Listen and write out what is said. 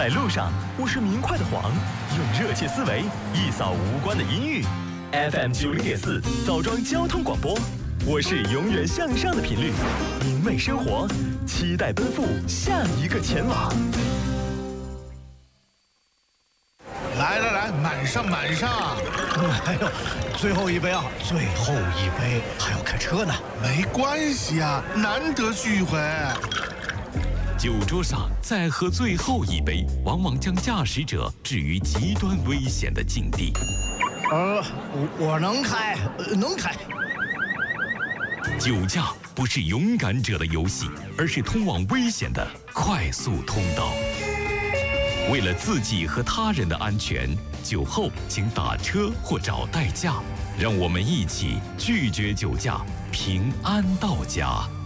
在路上，我是明快的黄，用热切思维一扫无关的阴郁。FM 90.4枣庄交通广播，我是永远向上的频率，明媚生活，期待奔赴下一个前往。 来，满上！ 哎呦，最后一杯啊，最后一杯，还要开车呢。 没关系啊，难得聚一回。 酒桌上再喝最后一杯，往往将驾驶者置于极端危险的境地。 我能开，能开。 酒驾不是勇敢者的游戏，而是通往危险的快速通道。为了自己和他人的安全，酒后请打车或找代驾。让我们一起拒绝酒驾，平安到家。